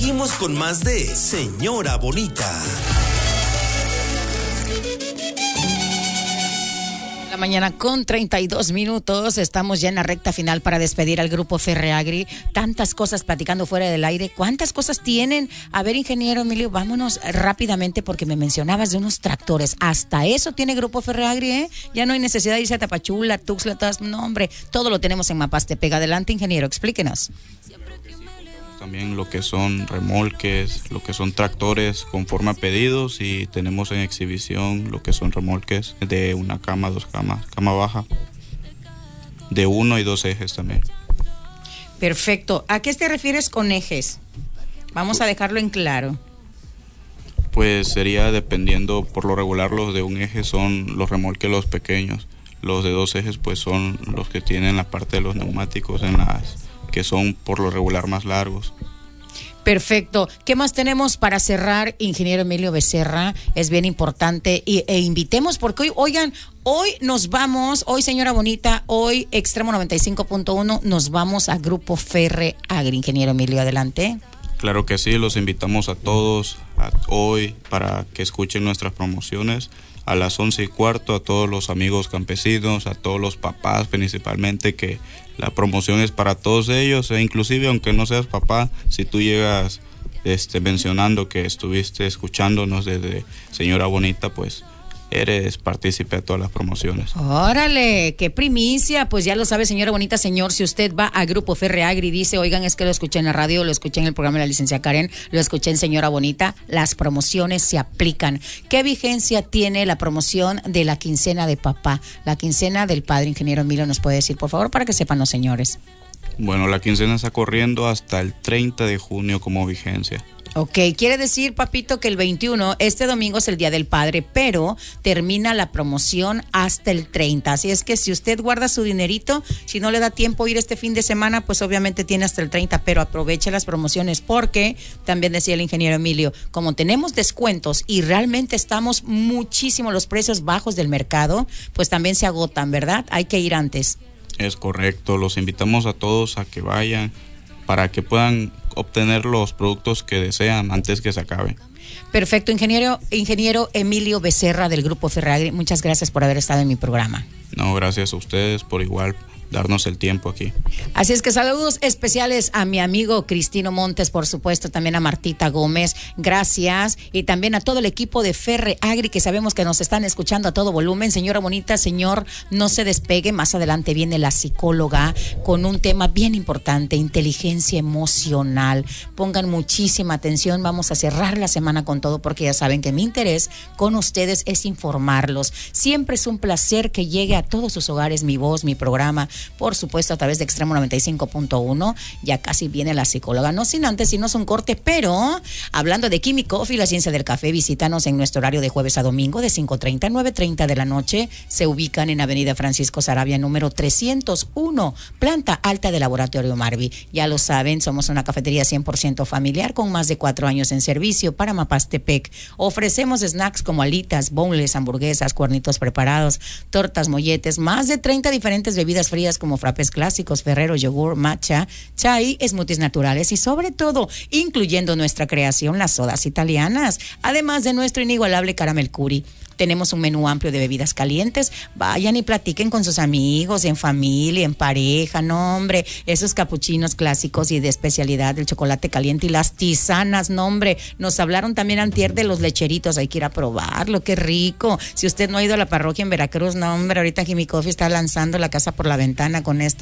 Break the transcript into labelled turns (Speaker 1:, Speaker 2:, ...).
Speaker 1: Seguimos con más de Señora Bonita.
Speaker 2: La mañana con 32 minutos, estamos ya en la recta final para despedir al grupo Ferreagri. Tantas cosas platicando fuera del aire, ¿cuántas cosas tienen? A ver, ingeniero Emilio, vámonos rápidamente porque me mencionabas de unos tractores. Hasta eso tiene grupo Ferreagri, ¿eh? Ya no hay necesidad de irse a Tapachula, Tuxtla, no hombre, todo lo tenemos en Mapastepec. Adelante, ingeniero, explíquenos.
Speaker 3: También lo que son remolques, lo que son tractores conforme a pedidos, y tenemos en exhibición lo que son remolques de una cama, dos camas, cama baja, de 1 y 2 ejes también.
Speaker 2: Perfecto. ¿A qué te refieres con ejes? Vamos a dejarlo en claro.
Speaker 3: Pues sería dependiendo, por lo regular los de un eje son los remolques los pequeños, los de 2 ejes pues son los que tienen la parte de los neumáticos en las que son por lo regular más largos.
Speaker 2: Perfecto. ¿Qué más tenemos para cerrar, ingeniero Emilio Becerra? Es bien importante e invitemos porque hoy, oigan, hoy nos vamos, hoy Señora Bonita, hoy Extremo 95.1, nos vamos a Grupo Ferreagri. Ingeniero Emilio, adelante.
Speaker 3: Claro que sí, los invitamos a todos hoy para que escuchen nuestras promociones. A las 11:15, a todos los amigos campesinos, a todos los papás principalmente, que la promoción es para todos ellos, e inclusive aunque no seas papá, si tú llegas mencionando que estuviste escuchándonos desde Señora Bonita, pues eres partícipe de todas las promociones.
Speaker 2: Órale, qué primicia. Pues ya lo sabe, señora Bonita, señor, si usted va a Grupo Ferreagri y dice, oigan, es que lo escuché en la radio, lo escuché en el programa de la licenciada Karen, lo escuché en Señora Bonita, las promociones se aplican. ¿Qué vigencia tiene la promoción de la quincena de papá, la quincena del padre? Ingeniero Emilio, ¿nos puede decir, por favor, para que sepan los señores?
Speaker 3: Bueno, la quincena está corriendo hasta el 30 de junio como vigencia.
Speaker 2: Ok, quiere decir, papito, que el 21, este domingo es el Día del Padre, pero termina la promoción hasta el 30. Así es que si usted guarda su dinerito, si no le da tiempo ir este fin de semana, pues obviamente tiene hasta el 30, pero aproveche las promociones porque, también decía el ingeniero Emilio, como tenemos descuentos y realmente estamos muchísimo los precios bajos del mercado, pues también se agotan, ¿verdad? Hay que ir antes. Es correcto, los invitamos a todos a que vayan para que puedan obtener los productos que desean antes que se acabe. Perfecto, ingeniero Emilio Becerra del Grupo Ferreagri, muchas gracias por haber estado en mi programa. No, gracias a ustedes por igual darnos el tiempo aquí. Así es que saludos especiales a mi amigo Cristino Montes, por supuesto, también a Martita Gómez, gracias, y también a todo el equipo de Ferreagri que sabemos que nos están escuchando a todo volumen. Señora Bonita, señor, no se despegue, más adelante viene la psicóloga con un tema bien importante, inteligencia emocional. Pongan muchísima atención, vamos a cerrar la semana con todo porque ya saben que mi interés con ustedes es informarlos. Siempre es un placer que llegue a todos sus hogares mi voz, mi programa, por supuesto a través de Extremo 95.1. Ya casi viene la psicóloga, no sin antes irnos un corte, pero hablando de Kimi Coffee, la ciencia del café, visítanos en nuestro horario de jueves a domingo de 5:30 a 9:30 de la noche. Se ubican en Avenida Francisco Sarabia, número 301, planta alta de Laboratorio Marvi. Ya lo saben, somos una cafetería 100% familiar con más de 4 años en servicio para Mapastepec. Ofrecemos snacks como alitas, boneless, hamburguesas, cuernitos preparados, tortas, molletes, más de 30 diferentes bebidas frías como frappés clásicos, Ferrero, yogur, matcha, chai, smoothies naturales y sobre todo, incluyendo nuestra creación, las sodas italianas, además de nuestro inigualable caramel curry. Tenemos un menú amplio de bebidas calientes. Vayan y platiquen con sus amigos, en familia, en pareja. No, hombre, esos capuchinos clásicos y de especialidad, el chocolate caliente y las tisanas. No, hombre, nos hablaron también antier de los lecheritos. Hay que ir a probarlo, qué rico. Si usted no ha ido a la parroquia en Veracruz, no, hombre, ahorita Kimi Coffee está lanzando la casa por la ventana con esto